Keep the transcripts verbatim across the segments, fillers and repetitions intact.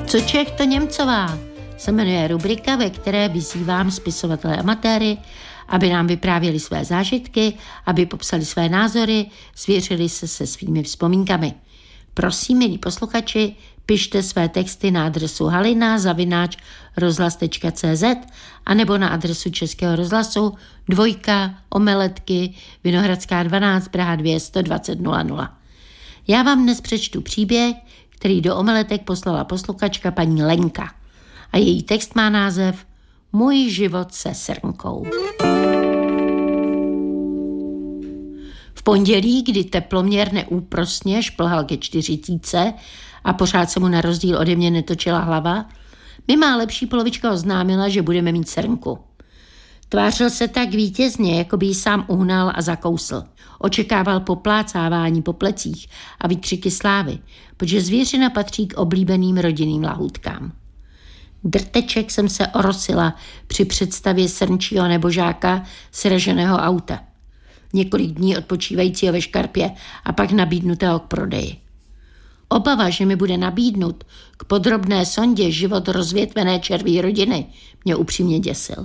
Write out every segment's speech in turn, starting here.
Co Čech, to Němcová se jmenuje rubrika, ve které vyzývám spisovatele amatéry, aby nám vyprávěli své zážitky, aby popsali své názory, svěřili se se svými vzpomínkami. Prosím, milí posluchači, pište své texty na adresu halina zavináč rozhlas tečka cé zet anebo na adresu Českého rozhlasu dvojka Omeletky Vinohradská dvanáct Praha dvě sto dvacet nula nula. Já vám dnes přečtu příběh, který do Omeletek poslala posluchačka paní Lenka. A její text má název Můj život se srnkou. V pondělí, kdy teploměr neúprosně šplhal ke čtyřicítce a pořád se mu na rozdíl ode mě netočila hlava, mi má lepší polovička oznámila, že budeme mít srnku. Tvářil se tak vítězně, jako by ji sám uhnal a zakousl. Očekával poplácávání po plecích a výkřiky slávy, protože zvěřina patří k oblíbeným rodinným lahůdkám. Drteček jsem se orosila při představě srnčího nebožáka sraženého auta. Několik dní odpočívajícího ve škarpě a pak nabídnutého k prodeji. Obava, že mi bude nabídnut k podrobné sondě život rozvětvené červí rodiny, mě upřímně děsil.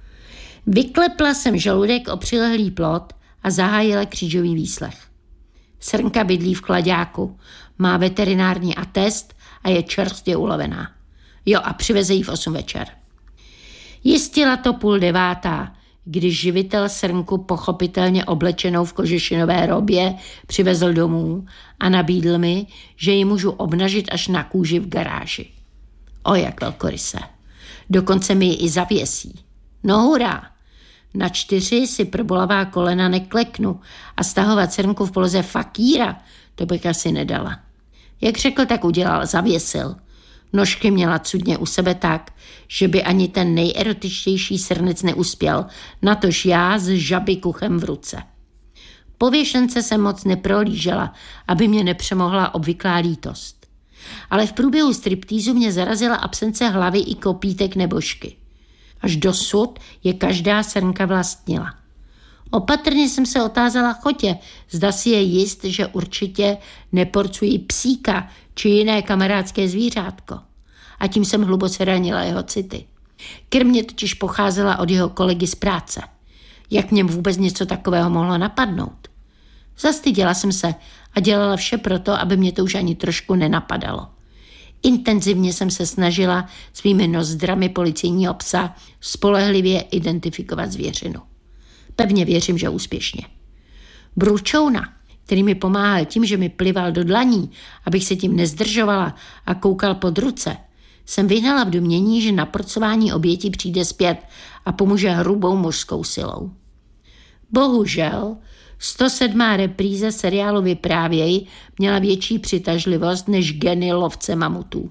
Vyklepla jsem žaludek o přilehlý plot a zahájila křížový výslech. Srnka bydlí v Klaďáku, má veterinární atest a je čerstvě ulovená. Jo, a přiveze jí v osm večer. Jistila to půl devátá, když živitel srnku pochopitelně oblečenou v kožešinové robě přivezl domů a nabídl mi, že ji můžu obnažit až na kůži v garáži. O, jak velkoryse. Dokonce mi ji i zavěsí. No hurá. Na čtyři si pro bolavá kolena nekleknu a stahovat srnku v poloze fakíra, to bych asi nedala. Jak řekl, tak udělal, zavěsil. Nožky měla cudně u sebe tak, že by ani ten nejerotičtější srnec neuspěl, natož já s žaby kuchem v ruce. Po věšence jsem moc neprolížela, aby mě nepřemohla obvyklá lítost. Ale v průběhu striptýzu mě zarazila absence hlavy i kopítek nebožky. Až dosud je každá srnka vlastnila. Opatrně jsem se otázala Chotě, zda si je jist, že určitě neporcují psíka či jiné kamarádské zvířátko. A tím jsem hluboce ranila jeho city. Krmě totiž pocházela od jeho kolegy z práce. Jak mě vůbec něco takového mohlo napadnout? Zastyděla jsem se a dělala vše proto, aby mě to už ani trošku nenapadalo. Intenzivně jsem se snažila svými nozdrami policejního psa spolehlivě identifikovat zvěřinu. Pevně věřím, že úspěšně. Bručouna, který mi pomáhal tím, že mi plival do dlaní, abych se tím nezdržovala a koukal pod ruce, jsem vyhnala v domnění, že na porcování oběti přijde zpět a pomůže hrubou mužskou silou. Bohužel, sto sedmá repríze seriálu Vyprávěj měla větší přitažlivost než geny lovce mamutů.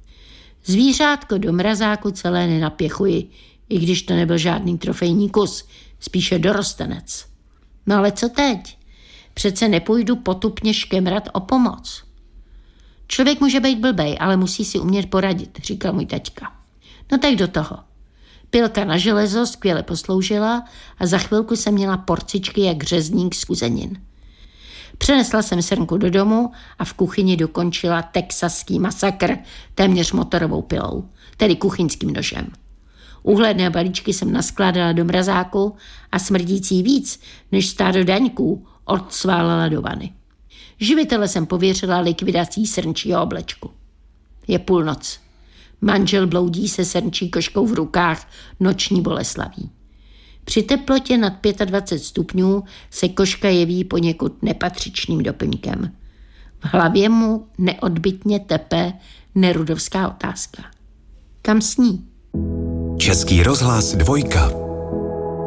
Zvířátko do mrazáku celé nenapěchuji, i když to nebyl žádný trofejní kus, spíše dorostenec. No ale co teď? Přece nepůjdu potupně škemrat o pomoc. Člověk může být blbej, ale musí si umět poradit, říkal můj taťka. No tak do toho. Pilka na železo skvěle posloužila a za chvilku jsem měla porcičky jak řezník z kuzenin. Přenesla jsem srnku do domu a v kuchyni dokončila texaský masakr téměř motorovou pilou, tedy kuchyňským nožem. Úhledné balíčky jsem naskládala do mrazáku a smrdící víc než stádo daňků odsválala do vany. Živitele jsem pověřila likvidací srnčího oblečku. Je půlnoc. Manžel bloudí se srnčí koškou v rukách noční Boleslaví. Při teplotě nad dvacet pět stupňů se koška jeví poněkud nepatřičným doplňkem. V hlavě mu neodbytně tepe nerudovská otázka. Kam sní? Český rozhlas dvojka.